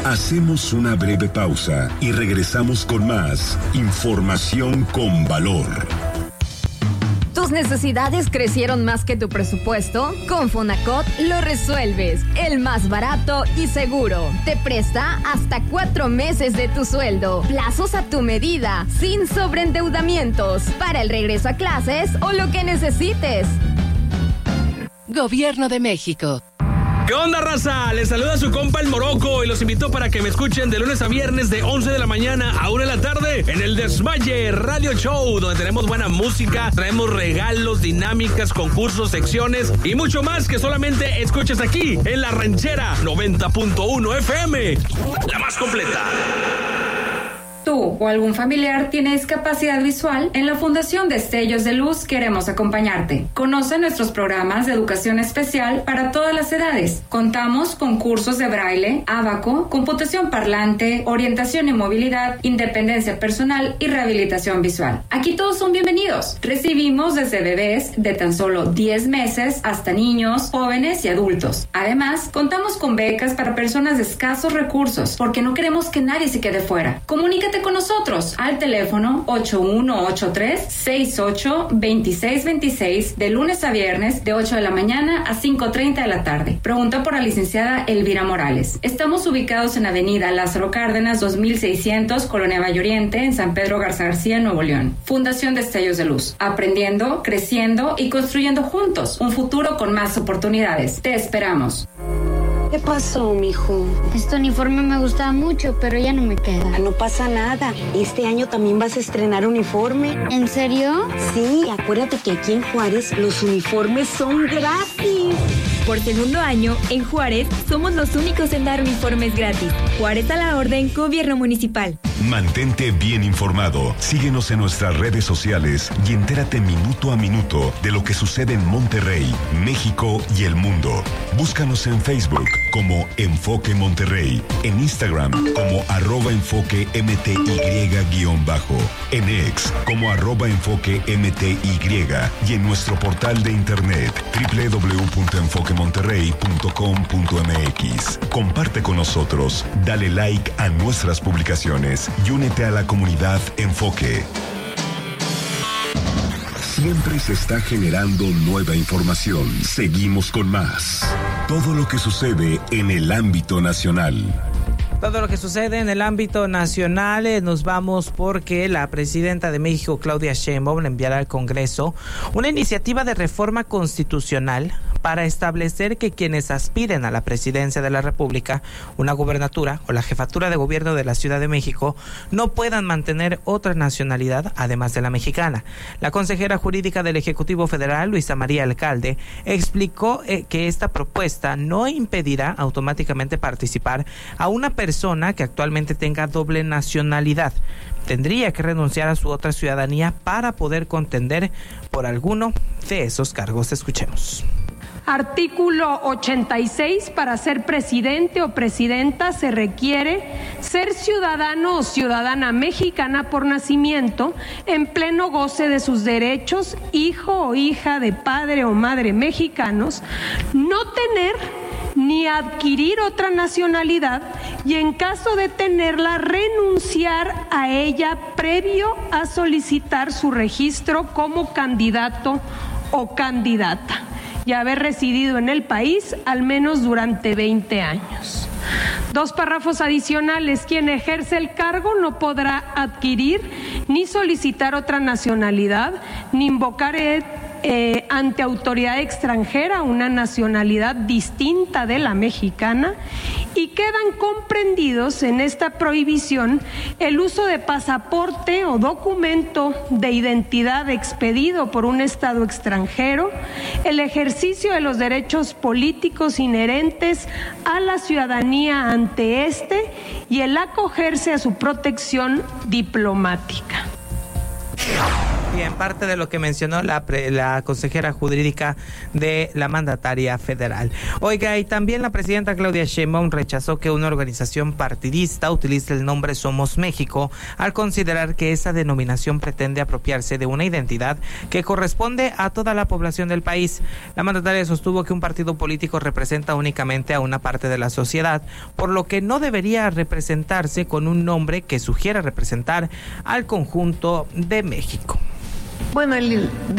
Hacemos una breve pausa y regresamos con más información con valor. ¿Tus necesidades crecieron más que tu presupuesto? Con Fonacot lo resuelves. El más barato y seguro. Te presta hasta 4 meses de tu sueldo. Plazos a tu medida, sin sobreendeudamientos. Para el regreso a clases o lo que necesites. Gobierno de México. ¿Qué onda, raza? Les saluda su compa el Morocco y los invito para que me escuchen de lunes a viernes de 11 de la mañana a 1 de la tarde en el Desmaye Radio Show, donde tenemos buena música, traemos regalos, dinámicas, concursos, secciones y mucho más que solamente escuches aquí en La Ranchera 90.1 FM, la más completa. ¿Tú o algún familiar tiene discapacidad visual? En la Fundación Destellos de Luz queremos acompañarte. Conoce nuestros programas de educación especial para todas las edades. Contamos con cursos de braille, ábaco, computación parlante, orientación y movilidad, independencia personal y rehabilitación visual. Aquí todos son bienvenidos. Recibimos desde bebés de tan solo 10 meses hasta niños, jóvenes y adultos. Además, contamos con becas para personas de escasos recursos porque no queremos que nadie se quede fuera. Comunícate con nosotros al teléfono 8183-682626 de lunes a viernes de 8 de la mañana a 5:30 de la tarde. Pregunta por la licenciada Elvira Morales. Estamos ubicados en Avenida Lázaro Cárdenas 2600, Colonia Valle Oriente, en San Pedro Garza García, Nuevo León. Fundación Destellos de Luz. Aprendiendo, creciendo y construyendo juntos un futuro con más oportunidades. Te esperamos. ¿Qué pasó, mijo? Este uniforme me gustaba mucho, pero ya no me queda. No pasa nada. Este año también vas a estrenar uniforme. ¿En serio? Sí, acuérdate que aquí en Juárez los uniformes son gratis. Por segundo año, en Juárez, somos los únicos en dar uniformes gratis. Juárez a la orden, Gobierno Municipal. Mantente bien informado. Síguenos en nuestras redes sociales y entérate minuto a minuto de lo que sucede en Monterrey, México y el mundo. Búscanos en Facebook como Enfoque Monterrey, en Instagram como @enfoquemty_, en X como @enfoquemty y en nuestro portal de internet www.enfoquemonterrey.com.mx. Comparte con nosotros, dale like a nuestras publicaciones y únete a la comunidad Enfoque. Siempre se está generando nueva información. Seguimos con más. Todo lo que sucede en el ámbito nacional. Todo lo que sucede en el ámbito nacional, nos vamos porque la presidenta de México, Claudia Sheinbaum, enviará al Congreso una iniciativa de reforma constitucional para establecer que quienes aspiren a la presidencia de la República, una gubernatura o la jefatura de gobierno de la Ciudad de México no puedan mantener otra nacionalidad además de la mexicana. La consejera jurídica del Ejecutivo Federal, Luisa María Alcalde, explicó que esta propuesta no impedirá automáticamente participar a una persona que actualmente tenga doble nacionalidad. Tendría que renunciar a su otra ciudadanía para poder contender por alguno de esos cargos. Escuchemos. Artículo 86. Para ser presidente o presidenta se requiere ser ciudadano o ciudadana mexicana por nacimiento, en pleno goce de sus derechos, hijo o hija de padre o madre mexicanos, no tener ni adquirir otra nacionalidad y en caso de tenerla renunciar a ella previo a solicitar su registro como candidato o candidata y haber residido en el país al menos durante 20 años. 2 párrafos adicionales. Quien ejerce el cargo no podrá adquirir ni solicitar otra nacionalidad, ni invocar ante autoridad extranjera una nacionalidad distinta de la mexicana, y quedan comprendidos en esta prohibición el uso de pasaporte o documento de identidad expedido por un Estado extranjero, el ejercicio de los derechos políticos inherentes a la ciudadanía ante este y el acogerse a su protección diplomática. Bien, parte de lo que mencionó la consejera jurídica de la mandataria federal. Oiga, y también la presidenta Claudia Sheinbaum rechazó que una organización partidista utilice el nombre Somos México al considerar que esa denominación pretende apropiarse de una identidad que corresponde a toda la población del país. La mandataria sostuvo que un partido político representa únicamente a una parte de la sociedad, por lo que no debería representarse con un nombre que sugiera representar al conjunto de México. Bueno,